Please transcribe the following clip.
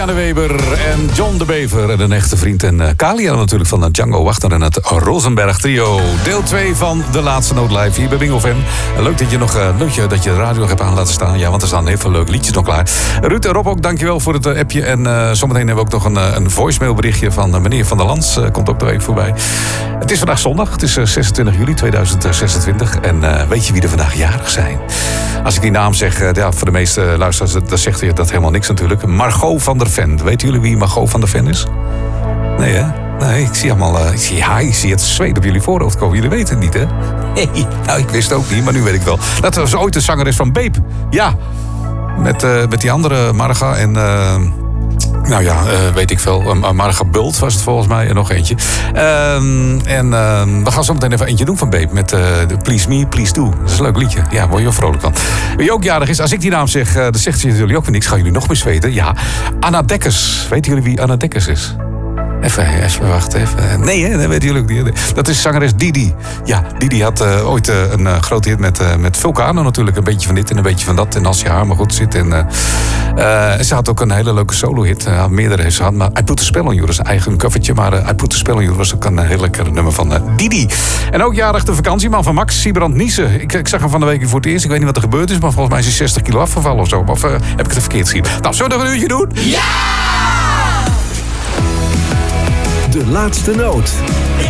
Marianne Weber en John de Bever. En een echte vriend. En Kalia natuurlijk van Django Wachter en het Rosenberg trio. Deel 2 van De Laatste Noot live hier bij Bingo FM. Leuk dat je nog dat je de radio nog hebt aan laten staan. Ja, want er staan heel veel leuke liedjes nog klaar. Ruud en Rob ook, dankjewel voor het appje. En zometeen hebben we ook nog een voicemailberichtje van meneer Van der Lans. Komt ook nog even voorbij. Het is vandaag zondag. Het is 26 juli 2026. En weet je wie er vandaag jarig zijn? Als ik die naam zeg, voor de meeste luisteraars, dan zegt je dat helemaal niks natuurlijk. Margot van der Ven. Weten jullie wie Margot van der Ven is? Nee, hè? Nee, ik zie allemaal... ik zie het zweet op jullie voorhoofd komen. Jullie weten het niet, hè? Nee, nou, ik wist het ook niet, maar nu weet ik wel. Dat was ooit de zangeres van Babe. Ja, met die andere Marga en... weet ik veel. Marga Bult was het volgens mij. En nog eentje. We gaan zo meteen even eentje doen van Babe. Met Please Me, Please Do. Dat is een leuk liedje. Ja, word je wel vrolijk van. Wie ook jarig is, als ik die naam zeg, dan zegt ze natuurlijk ook weer niks. Gaan jullie nog eens weten? Ja, Anna Dekkers. Weten jullie wie Anna Dekkers is? Even wachten. Nee, hè, dat weten jullie ook niet. Dat is zangeres Didi. Ja, Didi had ooit een grote hit met Vulcano natuurlijk. Een beetje van dit en een beetje van dat. En als je haar maar goed zit. En ze had ook een hele leuke solo-hit. Meerdere heeft ze gehad. Maar I Put a Spell on You, dat is een eigen covertje. Maar I Put a Spell on You was ook een heel lekker nummer van Didi. En ook jarig de vakantieman van Max, Siebrand Niesen. Ik zag hem van de week voor het eerst. Ik weet niet wat er gebeurd is. Maar volgens mij is hij 60 kilo afgevallen of zo. Of heb ik het verkeerd gezien? Nou, zullen we nog een uurtje doen? Ja! De Laatste Noot.